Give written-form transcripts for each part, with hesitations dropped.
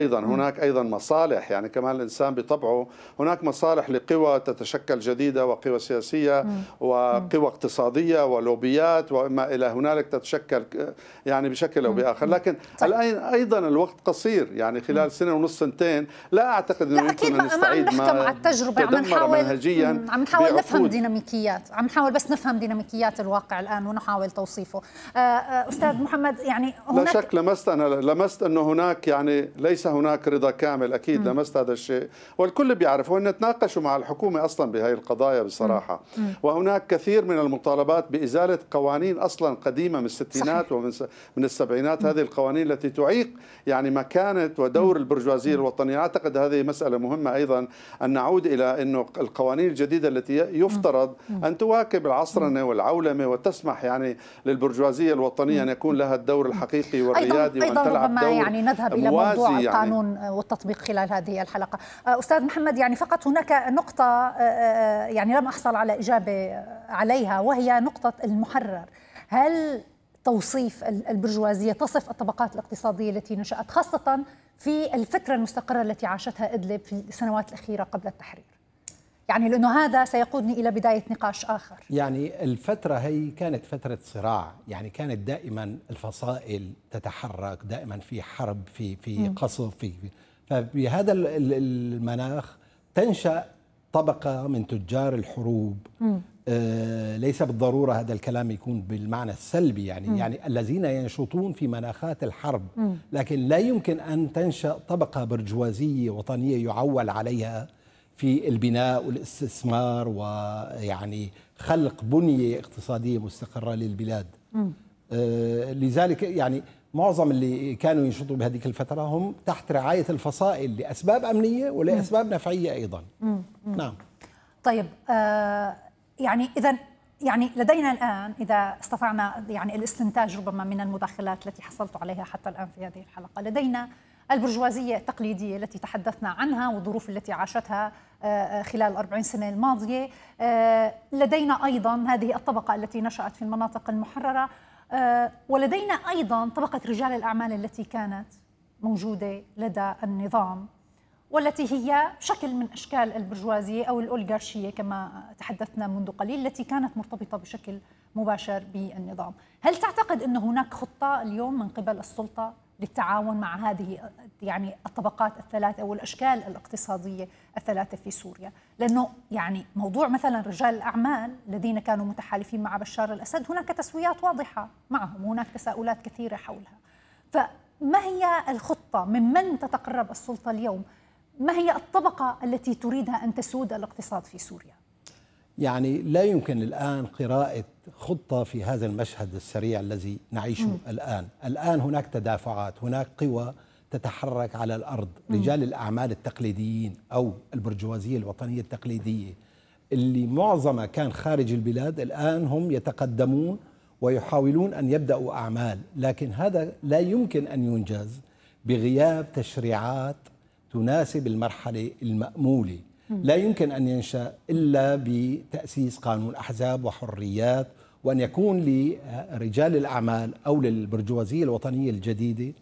أيضا هناك أيضا مصالح، يعني كمان الإنسان بطبعه هناك مصالح لقوى تتشكل جديدة، وقوى سياسية وقوى اقتصادية ولوبيات وما إلى هنالك تتشكل يعني بشكل أو بآخر. لكن الآن أيضا الوقت قصير، يعني خلال سنة ونص سنتين لا أعتقد أنه يمكن أن نستعيد ما عم على التجربة، عم نحاول نفهم ديناميكيات، عم نحاول بس نفهم ديناميكيات الواقع الآن ونحاول توصيفه. أستاذ محمد، يعني لا شك لمست أنه هناك يعني ليس هناك رضا كامل، أكيد لمست هذا الشيء والكل بيعرف، وأن تناقشوا مع الحكومة أصلا بهذه القضايا بصراحة. وهناك كثير من المطالبات بإزالة قوانين أصلا قديمة من الستينات ومن السبعينات، هذه القوانين التي تعيق يعني مكانة ودور البرجوازية الوطنية. أعتقد هذه مسألة مهمة أيضا أن نعود إلى أنه القوانين الجديدة التي يفترض أن تواكب العصرنة والعولمة وتسمح يعني للبرجوازية الوطنية أن يكون لها الدور الحقيقي والريادي، وأن تلعب دور يعني نذهب إلى موضوع القانون والتطبيق خلال هذه الحلقة. أستاذ محمد، يعني فقط هناك نقطة يعني لم أحصل على إجابة عليها، وهي نقطة المحرر. هل توصيف البرجوازية تصف الطبقات الاقتصادية التي نشأت خاصة في الفترة المستقرة التي عاشتها إدلب في السنوات الأخيرة قبل التحرير؟ يعني لأنه هذا سيقودني إلى بداية نقاش آخر. يعني الفترة هي كانت فترة صراع، يعني كانت دائما الفصائل تتحرك، دائما في حرب، في قصف، فبهذا المناخ تنشأ طبقة من تجار الحروب. ليس بالضرورة هذا الكلام يكون بالمعنى السلبي، يعني الذين ينشطون في مناخات الحرب، لكن لا يمكن أن تنشأ طبقة برجوازية وطنية يعول عليها في البناء والاستثمار ويعني خلق بنية اقتصادية مستقرة للبلاد. لذلك يعني معظم اللي كانوا ينشطوا بهذه الفترة هم تحت رعاية الفصائل لأسباب أمنية ولأسباب نفعية أيضا. نعم. طيب، يعني إذا يعني لدينا الآن، إذا استطعنا يعني الاستنتاج ربما من المداخلات التي حصلت عليها حتى الآن في هذه الحلقة، لدينا البرجوازية التقليدية التي تحدثنا عنها والظروف التي عاشتها خلال 40 سنة الماضية. لدينا أيضا هذه الطبقة التي نشأت في المناطق المحررة، ولدينا أيضا طبقة رجال الأعمال التي كانت موجودة لدى النظام، والتي هي شكل من أشكال البرجوازية أو الأوليغارشية كما تحدثنا منذ قليل، التي كانت مرتبطة بشكل مباشر بالنظام. هل تعتقد أن هناك خطة اليوم من قبل السلطة للتعاون مع هذه يعني الطبقات الثلاثة أو الأشكال الاقتصادية الثلاثة في سوريا؟ لأنه يعني موضوع مثلا رجال الأعمال الذين كانوا متحالفين مع بشار الأسد هناك تسويات واضحة معهم، وهناك تساؤلات كثيرة حولها. فما هي الخطة؟ من تتقرب السلطة اليوم؟ ما هي الطبقة التي تريدها أن تسود الاقتصاد في سوريا؟ يعني لا يمكن الآن قراءة خطة في هذا المشهد السريع الذي نعيشه الآن هناك تدافعات، هناك قوى تتحرك على الأرض. رجال الأعمال التقليديين أو البرجوازية الوطنية التقليدية اللي معظمها كان خارج البلاد، الآن هم يتقدمون ويحاولون أن يبدأوا أعمال، لكن هذا لا يمكن أن ينجز بغياب تشريعات تناسب المرحلة المأمولة. لا يمكن أن ينشأ إلا بتأسيس قانون أحزاب وحريات، وأن يكون لرجال الأعمال أو للبرجوازية الوطنية الجديدة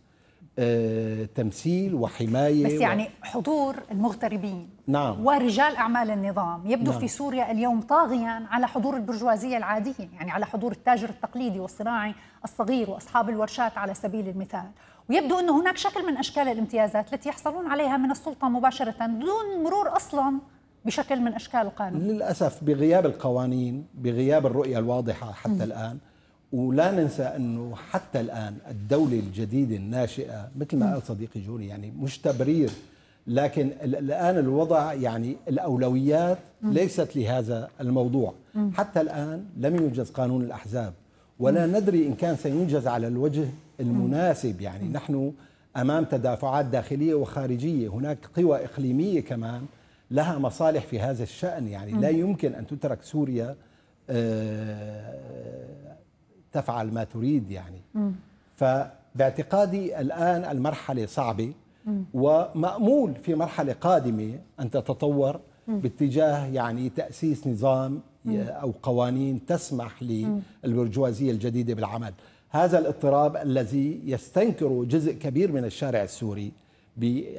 تمثيل وحماية. بس يعني حضور المغتربين نعم. ورجال أعمال النظام يبدو في سوريا اليوم طاغيا على حضور البرجوازية العادية، يعني على حضور التاجر التقليدي والصناعي الصغير وأصحاب الورشات على سبيل المثال. ويبدو أنه هناك شكل من أشكال الامتيازات التي يحصلون عليها من السلطة مباشرة دون مرور أصلا بشكل من أشكال القانون. للأسف بغياب القوانين، بغياب الرؤية الواضحة حتى الآن. ولا ننسى أنه حتى الآن الدولة الجديدة الناشئة مثل ما قال صديقي جوني يعني مش تبرير، لكن الآن الوضع يعني الأولويات ليست لهذا الموضوع. حتى الآن لم ينجز قانون الأحزاب، ولا ندري إن كان سينجز على الوجه المناسب. يعني نحن أمام تدافعات داخلية وخارجية، هناك قوى إقليمية كمان لها مصالح في هذا الشأن. يعني لا يمكن أن تترك سوريا تفعل ما تريد يعني. فباعتقادي الآن المرحلة صعبة، ومأمول في مرحلة قادمة أن تتطور باتجاه يعني تأسيس نظام أو قوانين تسمح للبرجوازية الجديدة بالعمل. هذا الاضطراب الذي يستنكره جزء كبير من الشارع السوري